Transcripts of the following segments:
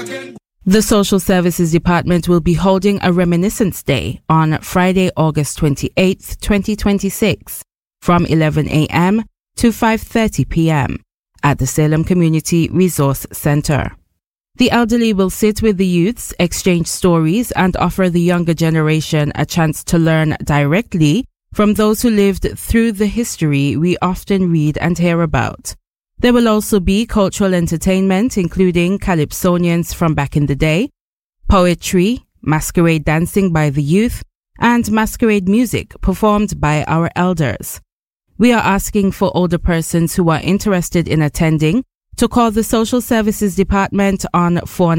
The Social Services Department will be holding a Reminiscence Day on Friday, August 28th, 2026, from 11 a.m. to 5:30 p.m. at the Salem Community Resource Center. The elderly will sit with the youths, exchange stories, and offer the younger generation a chance to learn directly from those who lived through the history we often read and hear about. There will also be cultural entertainment, including calypsonians from back in the day, poetry, masquerade dancing by the youth, and masquerade music performed by our elders. We are asking for older persons who are interested in attending to call the Social Services Department on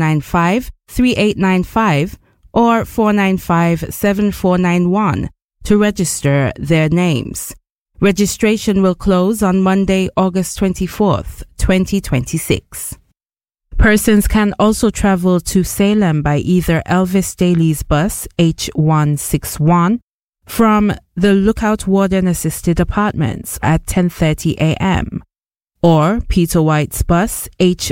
495-3895 or 495-7491 to register their names. Registration will close on Monday, August 24th, 2026. Persons can also travel to Salem by either Elvis Daly's bus H161 from the Lookout Warden Assisted Apartments at 10:30 a.m. or Peter White's bus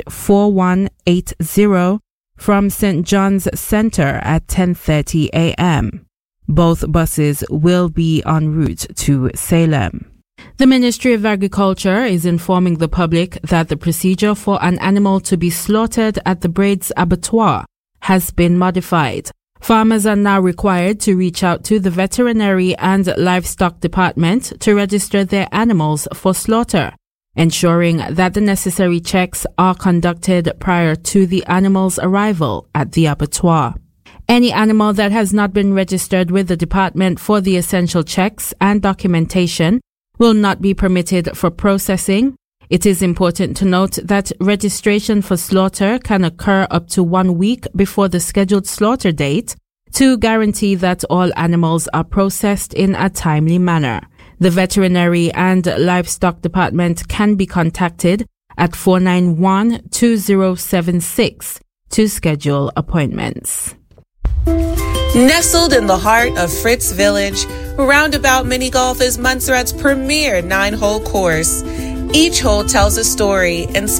H4180 from St. John's Center at 10:30 a.m. Both buses will be en route to Salem. The Ministry of Agriculture is informing the public that the procedure for an animal to be slaughtered at the Braids Abattoir has been modified. Farmers are now required to reach out to the Veterinary and Livestock Department to register their animals for slaughter, ensuring that the necessary checks are conducted prior to the animal's arrival at the abattoir. Any animal that has not been registered with the department for the essential checks and documentation will not be permitted for processing. It is important to note that registration for slaughter can occur up to 1 week before the scheduled slaughter date to guarantee that all animals are processed in a timely manner. The Veterinary and Livestock Department can be contacted at 491-2076 to schedule appointments. Nestled in the heart of Fritz Village, Roundabout Mini Golf is Montserrat's premier 9-hole course. Each hole tells a story, inspiring